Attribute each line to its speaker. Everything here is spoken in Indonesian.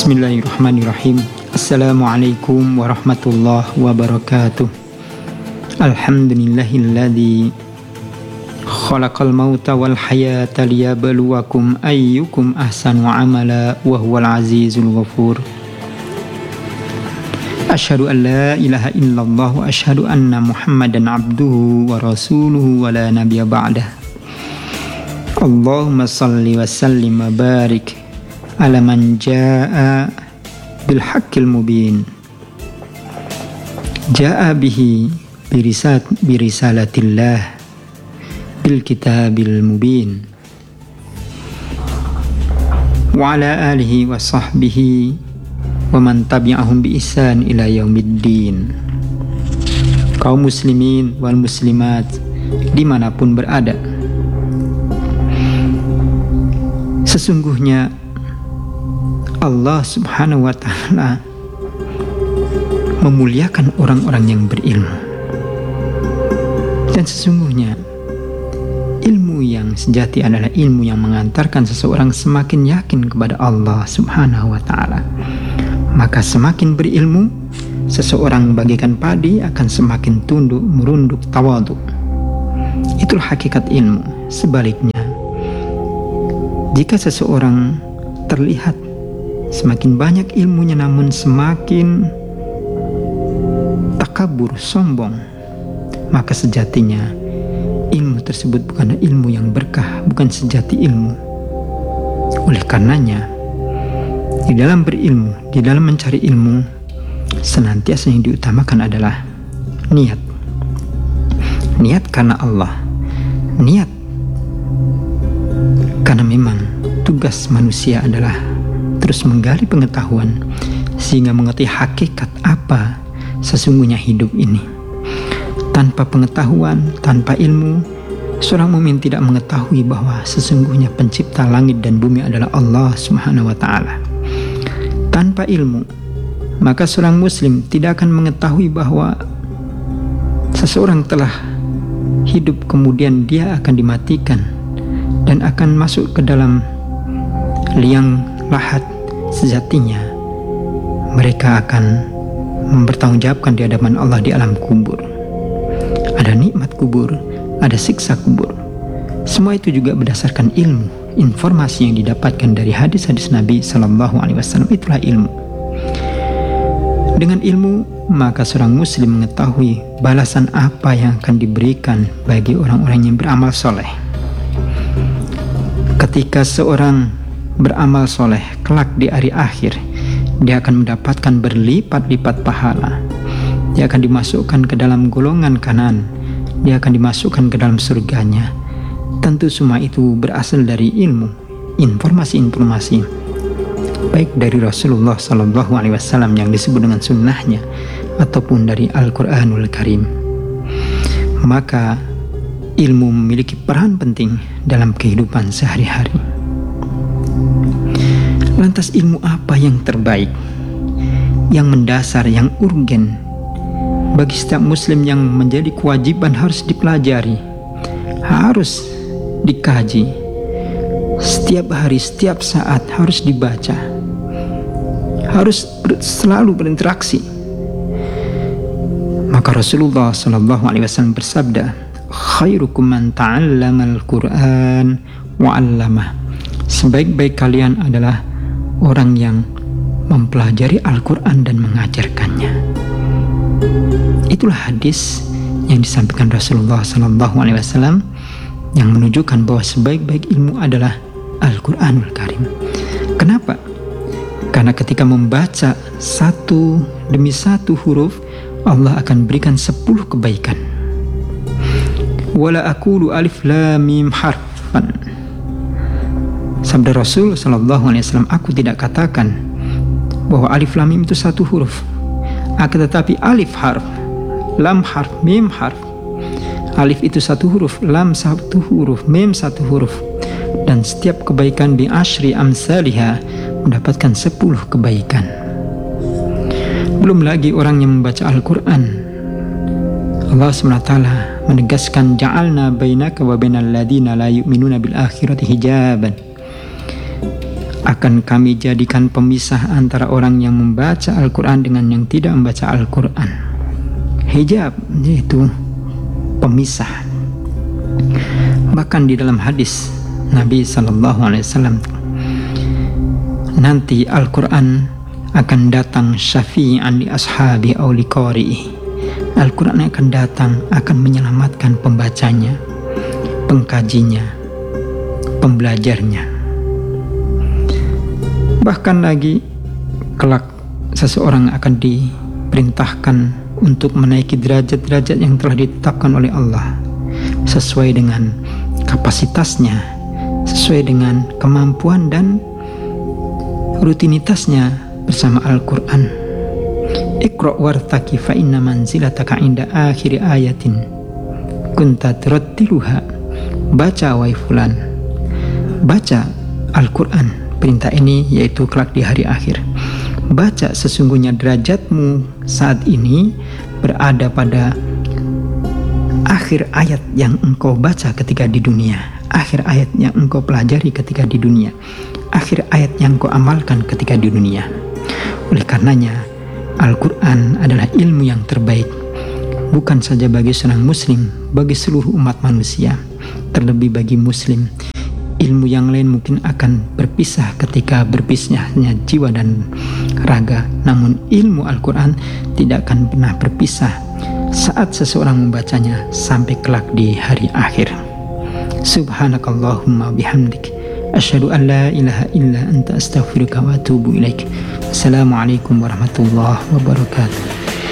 Speaker 1: Bismillahirrahmanirrahim. Assalamualaikum warahmatullahi wabarakatuh. Alhamdulillahilladzi khalaqal mauta wal hayata liyabluwakum ayyukum ahsanu amala wa huwal azizul ghafur. Asyhadu an la ilaha illallah wa asyhadu anna Muhammadan abduhu wa rasuluhu wa la nabiyya ba'dah. Allahumma salli wa sallim wa barik ala man jaa bil haqqil mubin, jaa bihi birisalatillah bil kitabil mubin, wa ala alihi wa sahbihi wa man tabi'ahum bi ihsan ila yaumiddin. Kaum muslimin wal muslimat dimanapun berada, sesungguhnya Allah subhanahu wa ta'ala memuliakan orang-orang yang berilmu. Dan sesungguhnya ilmu yang sejati adalah ilmu yang mengantarkan seseorang semakin yakin kepada Allah subhanahu wa ta'ala. Maka semakin berilmu, seseorang bagaikan padi akan semakin tunduk, merunduk, tawadhu. Itulah hakikat ilmu. Sebaliknya, jika seseorang terlihat semakin banyak ilmunya namun semakin takabur, sombong, maka sejatinya ilmu tersebut bukan ilmu yang berkah, bukan sejati ilmu. Oleh karenanya, di dalam berilmu, di dalam mencari ilmu, senantiasa yang diutamakan adalah niat. Niat karena Allah, niat karena memang tugas manusia adalah terus menggali pengetahuan sehingga mengetahui hakikat apa sesungguhnya hidup ini. Tanpa pengetahuan, tanpa ilmu, seorang mukmin tidak mengetahui bahwa sesungguhnya pencipta langit dan bumi adalah Allah subhanahu wa ta'ala. Tanpa ilmu, maka seorang muslim tidak akan mengetahui bahwa seseorang telah hidup kemudian dia akan dimatikan dan akan masuk ke dalam liang lahat. Sejatinya mereka akan mempertanggungjawabkan di hadapan Allah di alam kubur. Ada nikmat kubur, ada siksa kubur. Semua itu juga berdasarkan ilmu, informasi yang didapatkan dari hadis-hadis Nabi Sallallahu Alaihi Wasallam. Itulah ilmu. Dengan ilmu, maka seorang muslim mengetahui balasan apa yang akan diberikan bagi orang-orang yang beramal soleh. Ketika seorang beramal soleh, kelak di hari akhir dia akan mendapatkan berlipat-lipat pahala. Dia akan dimasukkan ke dalam golongan kanan, dia akan dimasukkan ke dalam surganya. Tentu semua itu berasal dari ilmu, informasi-informasi baik dari Rasulullah Sallallahu Alaihi Wasallam yang disebut dengan sunnahnya ataupun dari Al-Quranul Karim. Maka ilmu memiliki peran penting dalam kehidupan sehari-hari. Lantas ilmu apa yang terbaik, yang mendasar, yang urgen bagi setiap muslim yang menjadi kewajiban harus dipelajari, harus dikaji, setiap hari, setiap saat harus dibaca, harus selalu berinteraksi. Maka Rasulullah SAW bersabda, khairukum man ta'allamal Qur'an wa 'allamah. Sebaik-baik kalian adalah orang yang mempelajari Al-Quran dan mengajarkannya. Itulah hadis yang disampaikan Rasulullah SAW yang menunjukkan bahwa sebaik-baik ilmu adalah Al-Quranul Karim. Kenapa? Karena ketika membaca satu demi satu huruf, Allah akan berikan 10 kebaikan. Wala aqulu alif lam mim harfan. Sabda Rasul SAW, aku tidak katakan bahwa alif lam mim itu satu huruf, akan tetapi alif harf, lam harf, mim harf. Alif itu satu huruf, lam satu huruf, mim satu huruf, dan setiap kebaikan bi asyri amsalihha mendapatkan 10 kebaikan. Belum lagi orang yang membaca Al-Quran. Allah SWT menegaskan, ja'alna bainaka wa bainal ladina la yu'minuna bil akhirati hijaban. akan kami jadikan pemisah antara orang yang membaca Al-Quran dengan yang tidak membaca Al-Quran. Hijab yaitu pemisah. Bahkan di dalam hadis Nabi SAW, nanti Al-Quran akan datang syafi'an li ashabi aw li qari'i. Al-Quran akan datang, akan menyelamatkan pembacanya, pengkajinya, pembelajarnya. Bahkan lagi kelak seseorang akan diperintahkan untuk menaiki derajat-derajat yang telah ditetapkan oleh Allah sesuai dengan kapasitasnya, sesuai dengan kemampuan dan rutinitasnya bersama Al-Quran. Iqra' wartaqi fa inna manzilataka inda akhiri ayatin kunta turattiluha. Baca wahai fulan, baca Al-Quran. Perintah ini yaitu kelak di hari akhir. Baca, sesungguhnya derajatmu saat ini berada pada akhir ayat yang engkau baca ketika di dunia, akhir ayat yang engkau pelajari ketika di dunia, akhir ayat yang engkau amalkan ketika di dunia. Oleh karenanya Al-Quran adalah ilmu yang terbaik, bukan saja bagi seorang muslim, bagi seluruh umat manusia. Terlebih bagi muslim, ilmu yang lain mungkin akan berpisah ketika berpisahnya jiwa dan raga. Namun ilmu Al-Quran tidak akan pernah berpisah saat seseorang membacanya sampai kelak di hari akhir. Subhanakallahumma bihamdik, asyhadu an la ilaha illa anta astaghfiruka wa atubu ilaik. Assalamualaikum warahmatullahi wabarakatuh.